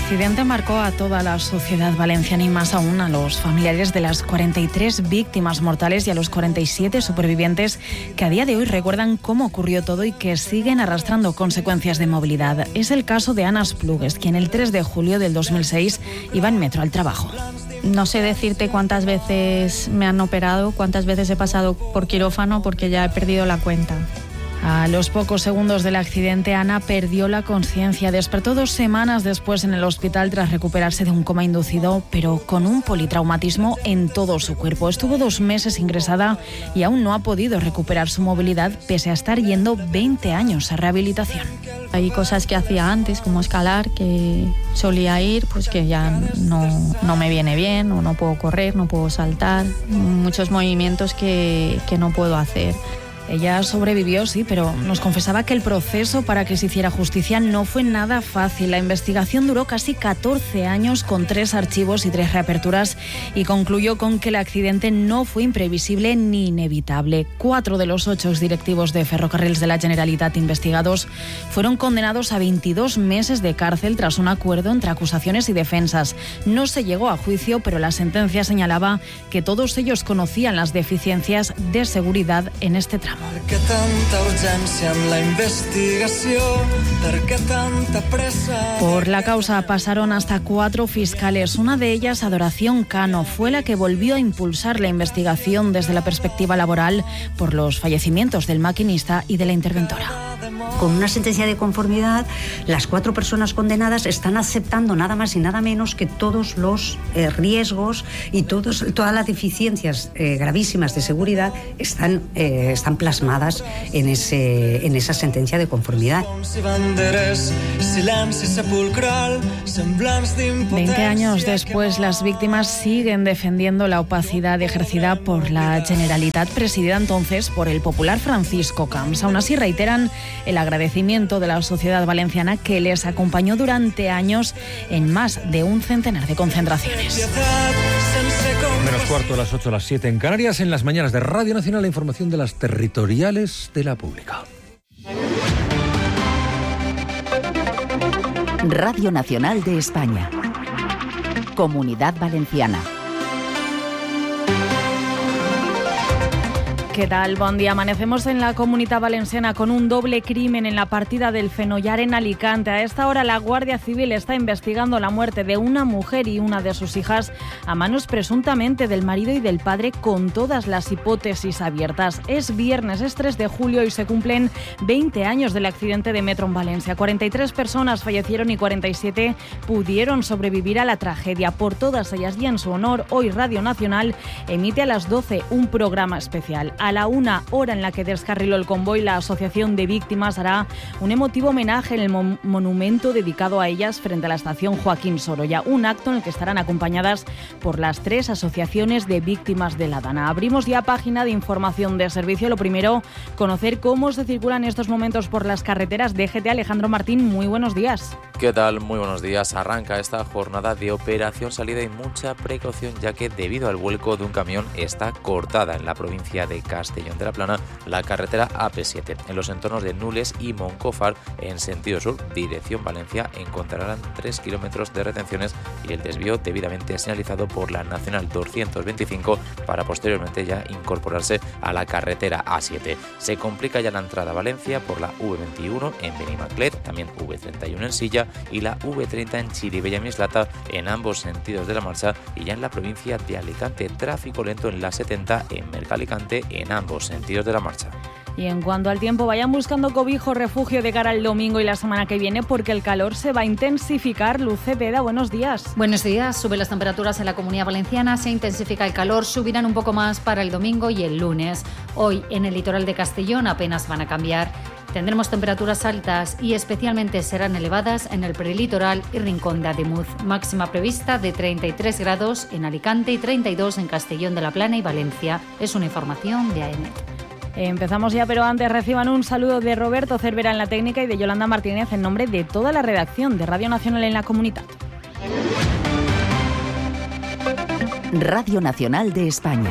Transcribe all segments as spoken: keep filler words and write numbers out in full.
accidente marcó a toda la sociedad valenciana y más aún a los familiares de las cuarenta y tres víctimas mortales y a los cuarenta y siete supervivientes que a día de hoy recuerdan cómo ocurrió todo y que siguen arrastrando consecuencias de movilidad. Es el caso de Ana Esplugues, quien el tres de julio del dos mil seis iba en metro al trabajo. No sé decirte cuántas veces me han operado, cuántas veces he pasado por quirófano porque ya he perdido la cuenta. A los pocos segundos del accidente, Ana perdió la conciencia. Despertó dos semanas después en el hospital tras recuperarse de un coma inducido, pero con un politraumatismo en todo su cuerpo. Estuvo dos meses ingresada y aún no ha podido recuperar su movilidad, pese a estar yendo veinte años a rehabilitación. Hay cosas que hacía antes, como escalar, que solía ir, pues que ya no, no me viene bien, o no puedo correr, no puedo saltar. Muchos movimientos que, que no puedo hacer. Ella sobrevivió, sí, pero nos confesaba que el proceso para que se hiciera justicia no fue nada fácil. La investigación duró casi catorce años con tres archivos y tres reaperturas y concluyó con que el accidente no fue imprevisible ni inevitable. Cuatro de los ocho directivos de Ferrocarrils de la Generalitat investigados fueron condenados a veintidós meses de cárcel tras un acuerdo entre acusaciones y defensas. No se llegó a juicio, pero la sentencia señalaba que todos ellos conocían las deficiencias de seguridad en este tramo. Per què tanta urgència en la investigació? Per què tanta pressa? Por la causa pasaron hasta cuatro fiscales. Una de ellas, Adoración Cano, fue la que volvió a impulsar la investigación desde la perspectiva laboral por los fallecimientos del maquinista y de la interventora. Con una sentencia de conformidad, las cuatro personas condenadas están aceptando nada más y nada menos que todos los eh, riesgos y todos, todas las deficiencias eh, gravísimas de seguridad están, eh, están plasmadas en, ese, en esa sentencia de conformidad. Veinte años después, las víctimas siguen defendiendo la opacidad ejercida por la Generalitat, presidida entonces por el popular Francisco Camps. Aún así, reiteran el agradecimiento de la sociedad valenciana que les acompañó durante años en más de un centenar de concentraciones. Menos cuarto a las ocho, a las siete en Canarias. En las mañanas de Radio Nacional, la información de las territoriales de la pública. Radio Nacional de España. Comunidad Valenciana. ¿Qué tal? Buen día. Amanecemos en la Comunidad Valenciana con un doble crimen en la partida del Fenollar en Alicante. A esta hora la Guardia Civil está investigando la muerte de una mujer y una de sus hijas a manos presuntamente del marido y del padre, con todas las hipótesis abiertas. Es viernes, es tres de julio y se cumplen veinte años del accidente de metro en Valencia. cuarenta y tres personas fallecieron y cuarenta y siete pudieron sobrevivir a la tragedia. Por todas ellas y en su honor, hoy Radio Nacional emite a las doce un programa especial. A la una, hora en la que descarriló el convoy, la Asociación de Víctimas hará un emotivo homenaje en el mon- monumento dedicado a ellas frente a la estación Joaquín Sorolla, un acto en el que estarán acompañadas por las tres asociaciones de víctimas de la Dana. Abrimos ya página de información de servicio. Lo primero, conocer cómo se circulan en estos momentos por las carreteras. D G T. Alejandro Martín, muy buenos días. ¿Qué tal? Muy buenos días. Arranca esta jornada de operación salida y mucha precaución, ya que debido al vuelco de un camión está cortada en la provincia de Castellón de la Plana la carretera A P siete. En los entornos de Nules y Moncófar, en sentido sur, dirección Valencia, encontrarán tres kilómetros de retenciones y el desvío debidamente señalizado por la Nacional doscientos veinticinco para posteriormente ya incorporarse a la carretera A siete. Se complica ya la entrada a Valencia por la V veintiuno en Benimaclet, también V treinta y uno en Silla y la V treinta en Chirivella y Mislata, en ambos sentidos de la marcha, y ya en la provincia de Alicante, tráfico lento en la setenta en Mercalicante, en ambos sentidos de la marcha. Y en cuanto al tiempo, vayan buscando cobijo, refugio de cara al domingo y la semana que viene, porque el calor se va a intensificar. Luz Cepeda, buenos días. Buenos días. Suben las temperaturas en la Comunidad Valenciana, se intensifica el calor, subirán un poco más para el domingo y el lunes. Hoy en el litoral de Castellón apenas van a cambiar. Tendremos temperaturas altas y especialmente serán elevadas en el prelitoral y Rincón de Ademuz. Máxima prevista de treinta y tres grados en Alicante y treinta y dos en Castellón de la Plana y Valencia. Es una información de A E M E T. Empezamos ya, pero antes reciban un saludo de Roberto Cervera en la técnica y de Yolanda Martínez en nombre de toda la redacción de Radio Nacional en la Comunidad. Radio Nacional de España.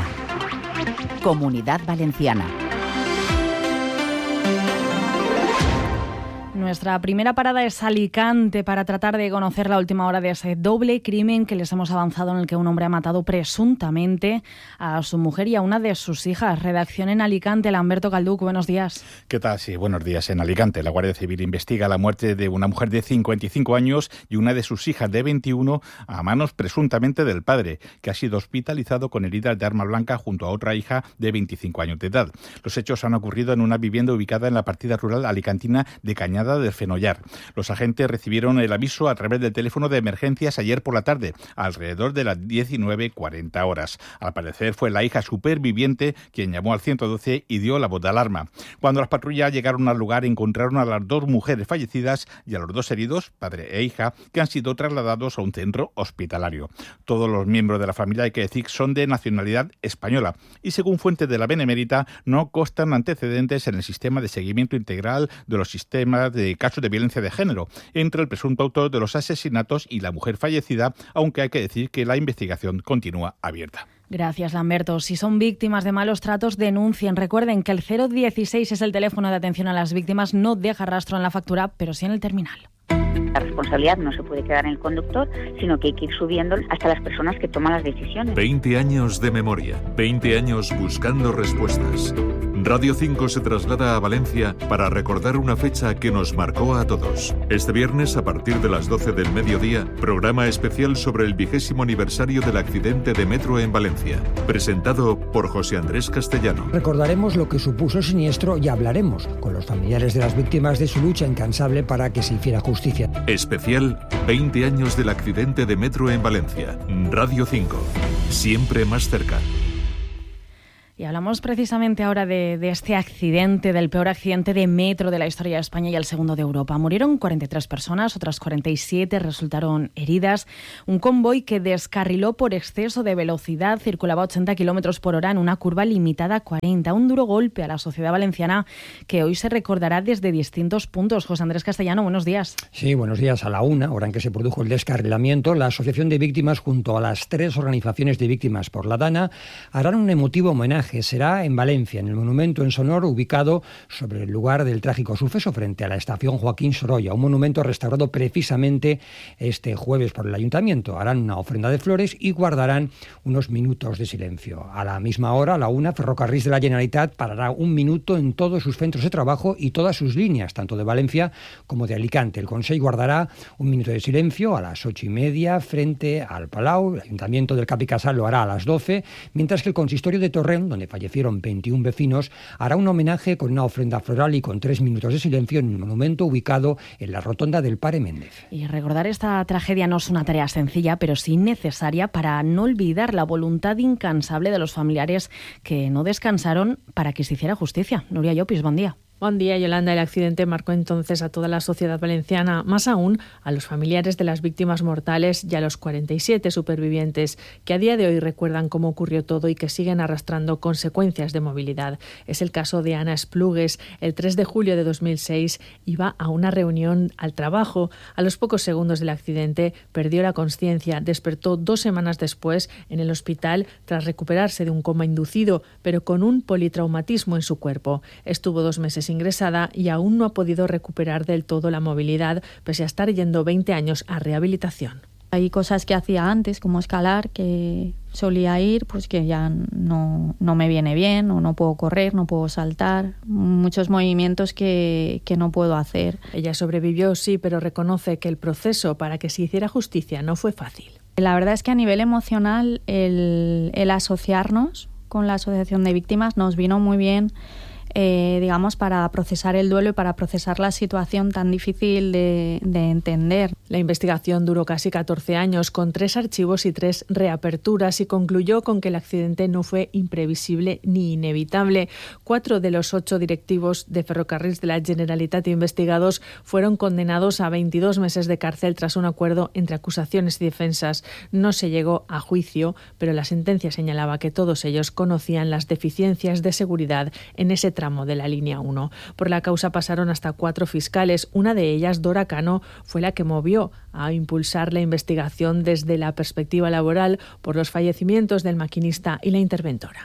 Comunidad Valenciana. Nuestra primera parada es Alicante para tratar de conocer la última hora de ese doble crimen que les hemos avanzado, en el que un hombre ha matado presuntamente a su mujer y a una de sus hijas. Redacción en Alicante, Lamberto Calduc, buenos días. ¿Qué tal? Sí, buenos días. En Alicante, la Guardia Civil investiga la muerte de una mujer de cincuenta y cinco años y una de sus hijas de veintiuno a manos presuntamente del padre, que ha sido hospitalizado con heridas de arma blanca junto a otra hija de veinticinco años de edad. Los hechos han ocurrido en una vivienda ubicada en la partida rural alicantina de Cañada del Fenollar. Los agentes recibieron el aviso a través del teléfono de emergencias ayer por la tarde, alrededor de las diecinueve cuarenta horas. Al parecer fue la hija superviviente quien llamó al ciento doce y dio la voz de alarma. Cuando las patrullas llegaron al lugar, encontraron a las dos mujeres fallecidas y a los dos heridos, padre e hija, que han sido trasladados a un centro hospitalario. Todos los miembros de la familia, hay que decir, son de nacionalidad española y, según fuentes de la Benemérita, no constan antecedentes en el sistema de seguimiento integral de los sistemas de casos de violencia de género entre el presunto autor de los asesinatos y la mujer fallecida, aunque hay que decir que la investigación continúa abierta. Gracias, Lamberto. Si son víctimas de malos tratos, denuncien. Recuerden que el cero dieciséis es el teléfono de atención a las víctimas. No deja rastro en la factura, pero sí en el terminal. La responsabilidad no se puede quedar en el conductor, sino que hay que ir subiendo hasta las personas que toman las decisiones. veinte años de memoria, veinte años buscando respuestas. Radio cinco se traslada a Valencia para recordar una fecha que nos marcó a todos. Este viernes, a partir de las doce del mediodía, programa especial sobre el vigésimo aniversario del accidente de metro en Valencia, presentado por José Andrés Castellano. Recordaremos lo que supuso el siniestro y hablaremos con los familiares de las víctimas de su lucha incansable para que se hiciera justicia. Especial veinte años del accidente de metro en Valencia. Radio cinco, siempre más cerca. Y hablamos precisamente ahora de, de este accidente, del peor accidente de metro de la historia de España y el segundo de Europa. Murieron cuarenta y tres personas, otras cuarenta y siete resultaron heridas. Un convoy que descarriló por exceso de velocidad, circulaba a ochenta kilómetros por hora en una curva limitada a cuarenta. Un duro golpe a la sociedad valenciana que hoy se recordará desde distintos puntos. José Andrés Castellano, buenos días. Sí, buenos días. A la una, hora en que se produjo el descarrilamiento, la Asociación de Víctimas junto a las tres organizaciones de víctimas por la Dana harán un emotivo homenaje. Será en Valencia, en el monumento en Sonor, ubicado sobre el lugar del trágico suceso, frente a la estación Joaquín Sorolla, un monumento restaurado precisamente este jueves por el Ayuntamiento. Harán una ofrenda de flores y guardarán unos minutos de silencio. A la misma hora, a la una, Ferrocarrils de la Generalitat parará un minuto en todos sus centros de trabajo y todas sus líneas, tanto de Valencia como de Alicante. El Consell guardará un minuto de silencio a las ocho y media frente al Palau. El Ayuntamiento del Cap i Casal lo hará a las doce, mientras que el Consistorio de Torrent, donde fallecieron veintiún vecinos, hará un homenaje con una ofrenda floral y con tres minutos de silencio en el monumento ubicado en la rotonda del Pare Méndez. Y recordar esta tragedia no es una tarea sencilla, pero sí necesaria para no olvidar la voluntad incansable de los familiares que no descansaron para que se hiciera justicia. Nuria Llopis, buen día. Buen día, Yolanda. El accidente marcó entonces a toda la sociedad valenciana, más aún a los familiares de las víctimas mortales y a los cuarenta y siete supervivientes que a día de hoy recuerdan cómo ocurrió todo y que siguen arrastrando consecuencias de movilidad. Es el caso de Ana Esplugues. El tres de julio de dos mil seis iba a una reunión al trabajo. A los pocos segundos del accidente perdió la consciencia. Despertó dos semanas después en el hospital tras recuperarse de un coma inducido, pero con un politraumatismo en su cuerpo. Estuvo dos meses ingresada y aún no ha podido recuperar del todo la movilidad, pese a estar yendo veinte años a rehabilitación. Hay cosas que hacía antes, como escalar, que solía ir, pues que ya no, no me viene bien, o no puedo correr, no puedo saltar, muchos movimientos que, que no puedo hacer. Ella sobrevivió, sí, pero reconoce que el proceso para que se hiciera justicia no fue fácil. La verdad es que a nivel emocional el, el asociarnos con la Asociación de Víctimas nos vino muy bien. Eh, digamos, para procesar el duelo y para procesar la situación tan difícil de, de entender. La investigación duró casi catorce años, con tres archivos y tres reaperturas, y concluyó con que el accidente no fue imprevisible ni inevitable. Cuatro de los ocho directivos de Ferrocarrils de la Generalitat investigados fueron condenados a veintidós meses de cárcel tras un acuerdo entre acusaciones y defensas. No se llegó a juicio, pero la sentencia señalaba que todos ellos conocían las deficiencias de seguridad en ese tramo de la línea uno. Por la causa pasaron hasta cuatro fiscales. Una de ellas, Dora Cano, fue la que movió a impulsar la investigación desde la perspectiva laboral por los fallecimientos del maquinista y la interventora.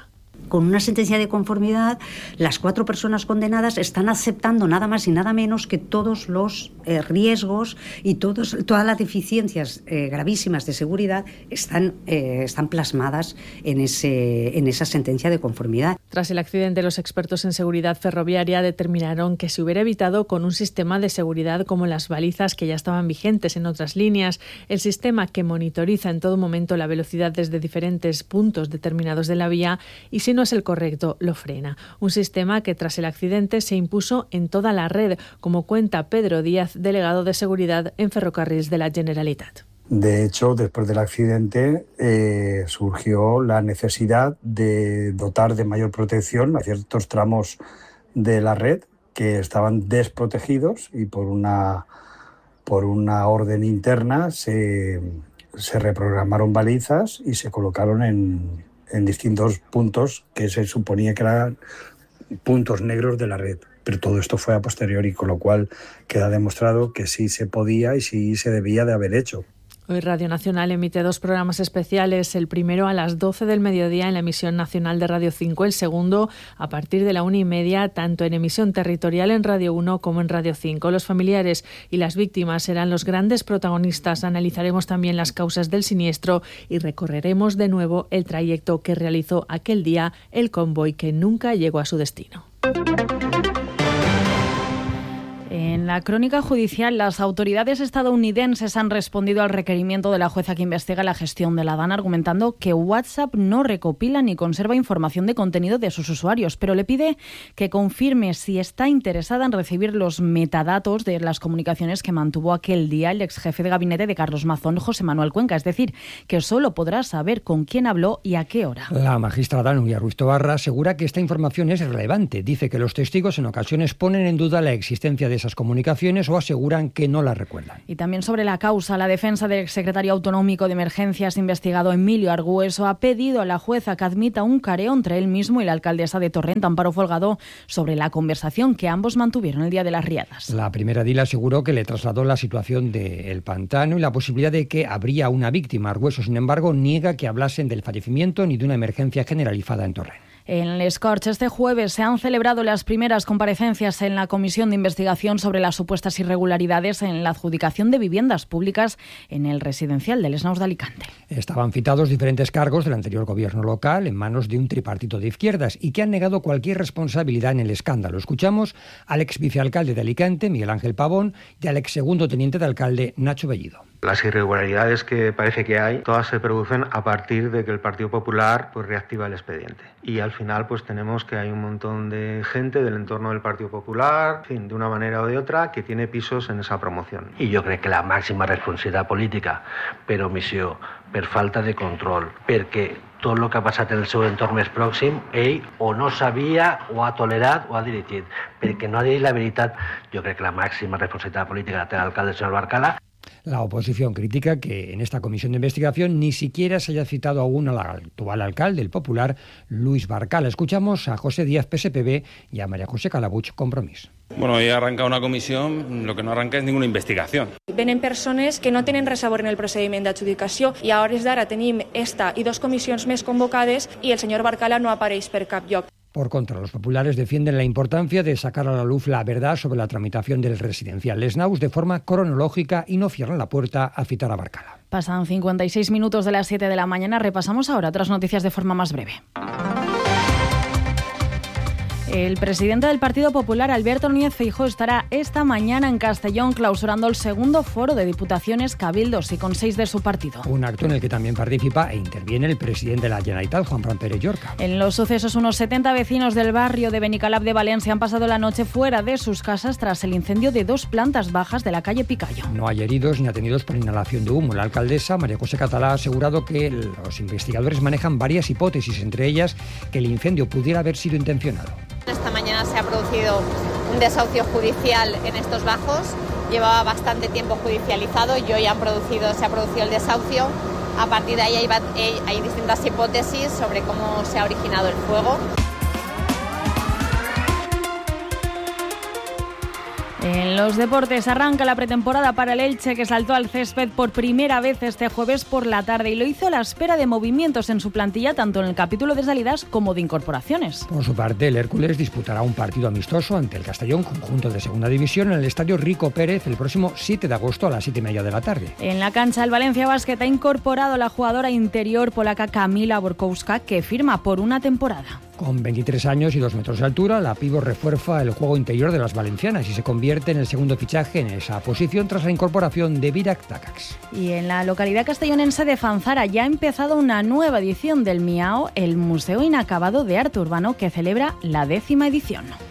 con una sentencia de conformidad, las cuatro personas condenadas están aceptando nada más y nada menos que todos los eh, riesgos y todos, todas las deficiencias eh, gravísimas de seguridad están, eh, están plasmadas en, ese, en esa sentencia de conformidad. Tras el accidente, los expertos en seguridad ferroviaria determinaron que se hubiera evitado con un sistema de seguridad como las balizas que ya estaban vigentes en otras líneas, el sistema que monitoriza en todo momento la velocidad desde diferentes puntos determinados de la vía y si no es el correcto, lo frena. Un sistema que tras el accidente se impuso en toda la red, como cuenta Pedro Díaz, delegado de seguridad en Ferrocarrils de la Generalitat. De hecho, después del accidente eh, surgió la necesidad de dotar de mayor protección a ciertos tramos de la red que estaban desprotegidos y por una, por una orden interna se, se reprogramaron balizas y se colocaron en, en distintos puntos que se suponía que eran puntos negros de la red. Pero todo esto fue a posteriori, con lo cual queda demostrado que sí se podía y sí se debía de haber hecho. Hoy Radio Nacional emite dos programas especiales, el primero a las doce del mediodía en la emisión nacional de Radio cinco, el segundo a partir de la una y media, tanto en emisión territorial en Radio uno como en Radio cinco. Los familiares y las víctimas serán los grandes protagonistas. Analizaremos también las causas del siniestro y recorreremos de nuevo el trayecto que realizó aquel día el convoy que nunca llegó a su destino. En la crónica judicial, las autoridades estadounidenses han respondido al requerimiento de la jueza que investiga la gestión de la DANA, argumentando que WhatsApp no recopila ni conserva información de contenido de sus usuarios, pero le pide que confirme si está interesada en recibir los metadatos de las comunicaciones que mantuvo aquel día el ex jefe de gabinete de Carlos Mazón, José Manuel Cuenca, es decir, que solo podrá saber con quién habló y a qué hora. La magistrada Núria Ruiz Tobarra asegura que esta información es relevante. Dice que los testigos en ocasiones ponen en duda la existencia de esas comunicaciones o aseguran que no las recuerdan. Y también sobre la causa, la defensa del exsecretario autonómico de Emergencias investigado Emilio Argüeso ha pedido a la jueza que admita un careo entre él mismo y la alcaldesa de Torrent, Amparo Folgado, sobre la conversación que ambos mantuvieron el día de las riadas. La primera edil aseguró que le trasladó la situación del pantano y la posibilidad de que habría una víctima. Argüeso, sin embargo, niega que hablasen del fallecimiento ni de una emergencia generalizada en Torrent. En Les Corts, este jueves se han celebrado las primeras comparecencias en la Comisión de Investigación sobre las supuestas irregularidades en la adjudicación de viviendas públicas en el residencial de Les Naus de Alicante. Estaban citados diferentes cargos del anterior gobierno local en manos de un tripartito de izquierdas y que han negado cualquier responsabilidad en el escándalo. Escuchamos al ex vicealcalde de Alicante, Miguel Ángel Pavón, y al ex segundo teniente de alcalde, Nacho Bellido. Las irregularidades que parece que hay, todas se producen a partir de que el Partido Popular pues reactiva el expediente. Y al final pues tenemos que hay un montón de gente del entorno del Partido Popular, en fin, de una manera o de otra, que tiene pisos en esa promoción. I jo crec que la màxima responsabilitat política per omissió, per falta de control, perquè tot el que ha passat en el seu entorn més pròxim, ell o no sabia, o ha tolerat, o ha dirigit. Perquè no ha dit la veritat, jo crec que la màxima responsabilitat política la té l'alcalde, el senyor Barcala. La oposición critica que en esta comisión de investigación ni siquiera se haya citado aún al actual alcalde, el popular Luis Barcala. Escuchamos a José Díaz, P S P B, y a María José Calabuch, Compromís. Bueno, hoy arranca una comisión, lo que no arranca es ninguna investigación. Venen persones que no tenen res a veure en el procediment d'adjudicació i a hores d'ara tenim esta i dos comissions més convocades i el senyor Barcala no apareix per cap lloc. Por contra, los populares defienden la importancia de sacar a la luz la verdad sobre la tramitación del residencial Les Naus de forma cronológica y no cierran la puerta a citar a Barcala. Pasan cincuenta y seis minutos de las siete de la mañana. Repasamos ahora otras noticias de forma más breve. El presidente del Partido Popular, Alberto Núñez Feijóo, estará esta mañana en Castellón clausurando el segundo foro de diputaciones, cabildos y consells de su partido. Un acto en el que también participa e interviene el presidente de la Generalitat, Juanfran Pérez Llorca. En los sucesos, unos setenta vecinos del barrio de Benicalap de Valencia han pasado la noche fuera de sus casas tras el incendio de dos plantas bajas de la calle Picayo. No hay heridos ni detenidos por inhalación de humo. La alcaldesa, María José Catalá, ha asegurado que los investigadores manejan varias hipótesis, entre ellas que el incendio pudiera haber sido intencionado. Esta mañana se ha producido un desahucio judicial en estos bajos. Llevaba bastante tiempo judicializado y hoy han producido, se ha producido el desahucio. A partir de ahí hay, hay distintas hipótesis sobre cómo se ha originado el fuego. En los deportes arranca la pretemporada para el Elche, que saltó al césped por primera vez este jueves por la tarde y lo hizo a la espera de movimientos en su plantilla, tanto en el capítulo de salidas como de incorporaciones. Por su parte, el Hércules disputará un partido amistoso ante el Castellón, conjunto de segunda división, en el estadio Rico Pérez el próximo siete de agosto a las siete y media de la tarde. En la cancha, el Valencia Basket ha incorporado a la jugadora interior polaca Kamila Borkowska, que firma por una temporada. Con veintitrés años y dos metros de altura, la pívot refuerza el juego interior de las valencianas y se convierte en el segundo fichaje en esa posición tras la incorporación de Virak Takacs. Y en la localidad castellonense de Fanzara ya ha empezado una nueva edición del Miao, el Museo Inacabado de Arte Urbano, que celebra la décima edición.